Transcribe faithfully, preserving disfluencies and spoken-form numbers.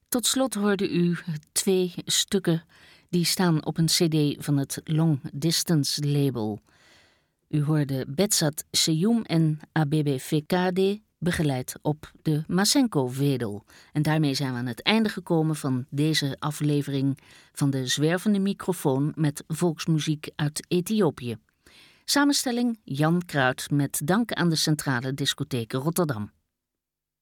Tot slot hoorde u twee stukken die staan op een cd van het Long Distance label. U hoorde Betsat Seyum en Abebe Fekade, begeleid op de Masenko-vedel. En daarmee zijn we aan het einde gekomen van deze aflevering van de Zwervende Microfoon met volksmuziek uit Ethiopië. Samenstelling Jan Kruid met dank aan de Centrale Discotheek Rotterdam.